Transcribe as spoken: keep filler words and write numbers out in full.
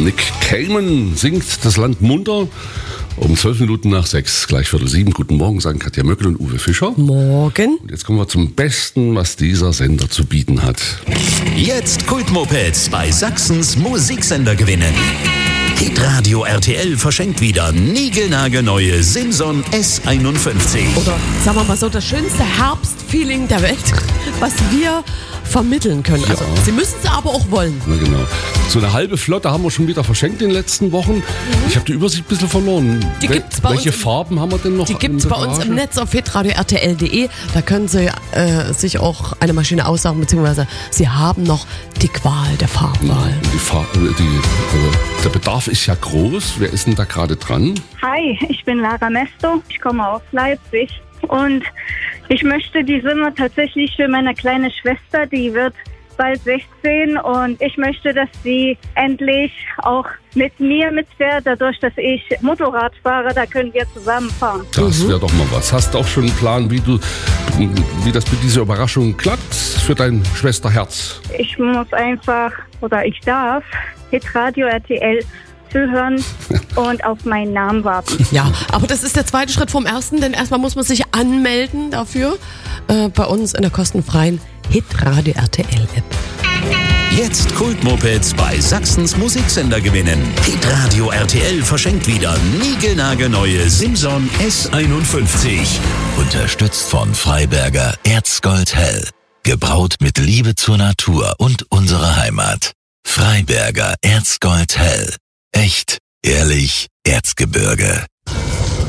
Nick Cayman singt das Land munter. Um zwölf Minuten nach sechs, gleich Viertel sieben. Guten Morgen, sagen Katja Möckel und Uwe Fischer. Morgen. Und jetzt kommen wir zum Besten, was dieser Sender zu bieten hat. Jetzt Kultmopeds bei Sachsens Musiksender gewinnen. Hitradio R T L verschenkt wieder niegelnagelneue Simson S einundfünfzig. Oder sagen wir mal so, das schönste Herbstfeeling der Welt, was wir vermitteln können. Also Ja. Sie müssen es aber auch wollen. Na genau. So eine halbe Flotte haben wir schon wieder verschenkt in den letzten Wochen. Mhm. Ich habe die Übersicht ein bisschen verloren. Die Wel- gibt's bei Welche uns im- Farben haben wir denn noch? Die gibt es in bei der uns Garage? im Netz auf hitradio R T L punkt de. Da können Sie äh, sich auch eine Maschine aussuchen, beziehungsweise Sie haben noch die Qual der Farbwahl. Die Far- die, also der Bedarf ist ja groß. Wer ist denn da gerade dran? Hi, ich bin Lara Mesto, ich komme aus Leipzig und ich möchte die Summe tatsächlich für meine kleine Schwester, die wird bald sechzehn und ich möchte, dass sie endlich auch mit mir mitfährt, dadurch, dass ich Motorrad fahre, da können wir zusammen fahren. Das wäre doch mal was. Hast du auch schon einen Plan, wie du, wie das mit dieser Überraschung klappt für dein Schwesterherz? Ich muss einfach, oder ich darf, Hitradio R T L zuhören und auf meinen Namen warten. Ja, aber das ist der zweite Schritt vom ersten, denn erstmal muss man sich anmelden dafür äh, bei uns in der kostenfreien Hitradio R T L App. Jetzt Kultmopeds bei Sachsens Musiksender gewinnen. Hitradio R T L verschenkt wieder niegelnagelneue Simson S einundfünfzig. Unterstützt von Freiberger Erzgold Hell. Gebraut mit Liebe zur Natur und unserer Heimat. Freiberger Erzgold Hell. Echt, ehrlich, Erzgebirge.